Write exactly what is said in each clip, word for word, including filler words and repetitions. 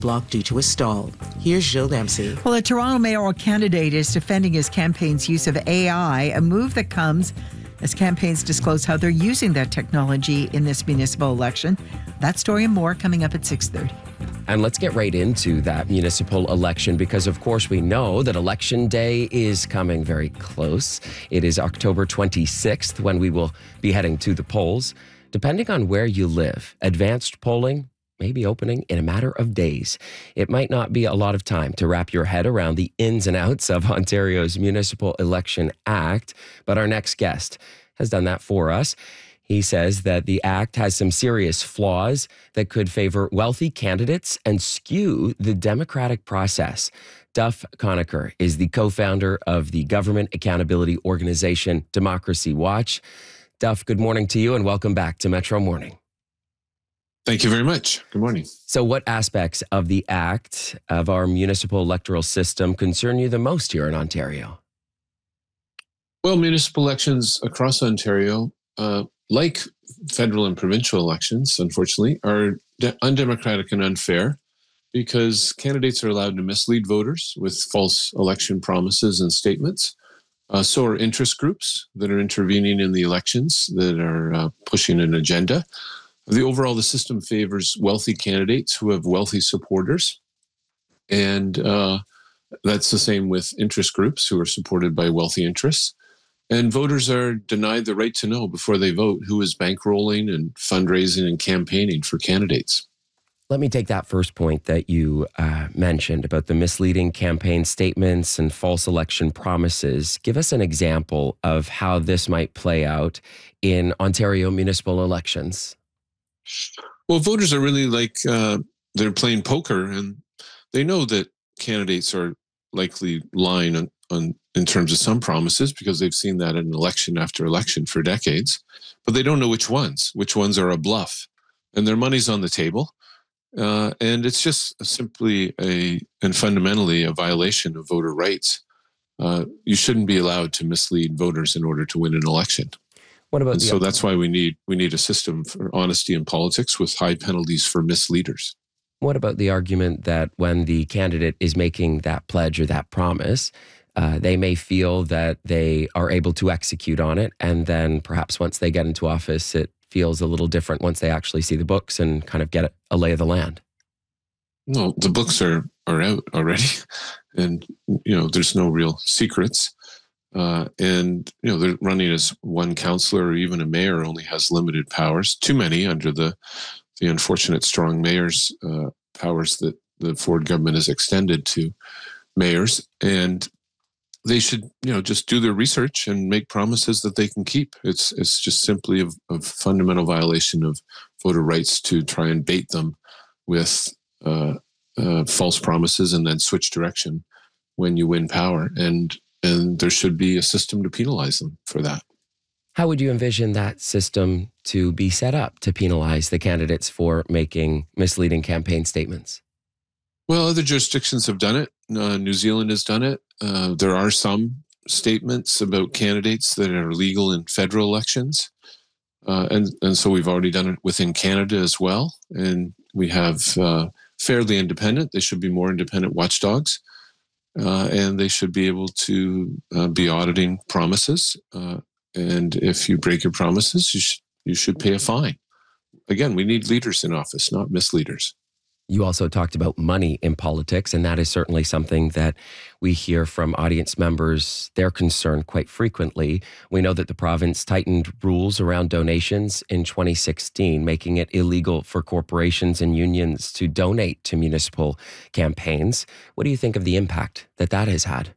blocked due to a stall. Here's Jill Dempsey. Well, a Toronto mayoral candidate is defending his campaign's use of A I, a move that comes as campaigns disclose how they're using that technology in this municipal election. That story and more coming up at six thirty. And let's get right into that municipal election because, of course, we know that Election Day is coming very close. It is October twenty-sixth when we will be heading to the polls. Depending on where you live, advanced polling may be opening in a matter of days. It might not be a lot of time to wrap your head around the ins and outs of Ontario's Municipal Election Act, but our next guest has done that for us. He says that the act has some serious flaws that could favor wealthy candidates and skew the democratic process. Duff Conacher is the co-founder of the government accountability organization Democracy Watch. Duff, good morning to you and welcome back to Metro Morning. Thank you very much. Good morning. So what aspects of the act of our municipal electoral system concern you the most here in Ontario? Well, municipal elections across Ontario, uh, like federal and provincial elections, unfortunately, are de- undemocratic and unfair because candidates are allowed to mislead voters with false election promises and statements. Uh, so are interest groups that are intervening in the elections, that are uh, pushing an agenda. The overall, the system favors wealthy candidates who have wealthy supporters. And uh, that's the same with interest groups who are supported by wealthy interests. And voters are denied the right to know before they vote who is bankrolling and fundraising and campaigning for candidates. Let me take that first point that you uh, mentioned about the misleading campaign statements and false election promises. Give us an example of how this might play out in Ontario municipal elections. Well, voters are really like uh, they're playing poker, and they know that candidates are likely lying on, on in terms of some promises because they've seen that in election after election for decades, but they don't know which ones, which ones are a bluff, and their money's on the table. Uh, and it's just simply a, and fundamentally a violation of voter rights. Uh, you shouldn't be allowed to mislead voters in order to win an election. What about and the so that's why we need we need a system for honesty in politics with high penalties for misleaders. What about the argument that when the candidate is making that pledge or that promise, uh, they may feel that they are able to execute on it, and then perhaps once they get into office, it feels a little different once they actually see the books and kind of get a lay of the land? No, the books are are out already, and you know there's no real secrets. Uh, and, you know, they're running as one councillor or even a mayor only has limited powers, too many under the the unfortunate strong mayor's uh, powers that the Ford government has extended to mayors. And they should, you know, just do their research and make promises that they can keep. It's it's just simply a, a fundamental violation of voter rights to try and bait them with uh, uh, false promises and then switch direction when you win power. And And there should be a system to penalize them for that. How would you envision that system to be set up to penalize the candidates for making misleading campaign statements? Well, other jurisdictions have done it. Uh, New Zealand has done it. Uh, there are some statements about candidates that are legal in federal elections. Uh, and, and so we've already done it within Canada as well. And we have uh, fairly independent. They should be more independent watchdogs. Uh, and they should be able to uh, be auditing promises. Uh, and if you break your promises, you, sh- you should pay a fine. Again, we need leaders in office, not misleaders. You also talked about money in politics, and that is certainly something that we hear from audience members. They're concerned quite frequently. We know that the province tightened rules around donations in twenty sixteen, making it illegal for corporations and unions to donate to municipal campaigns. What do you think of the impact that that has had?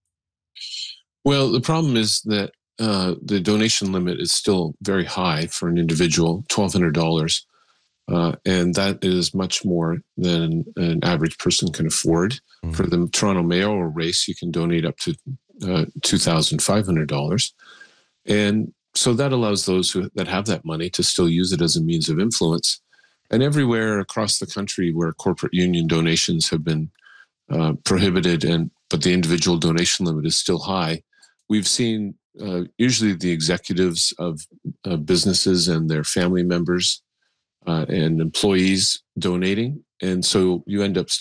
Well, the problem is that uh, the donation limit is still very high for an individual, twelve hundred dollars. Uh, and that is much more than an average person can afford. Mm-hmm. For the Toronto mayoral race, you can donate up to uh, two thousand five hundred dollars. And so that allows those who that have that money to still use it as a means of influence. And everywhere across the country where corporate union donations have been uh, prohibited, and but the individual donation limit is still high, we've seen uh, usually the executives of uh, businesses and their family members Uh, and employees donating, and so you end up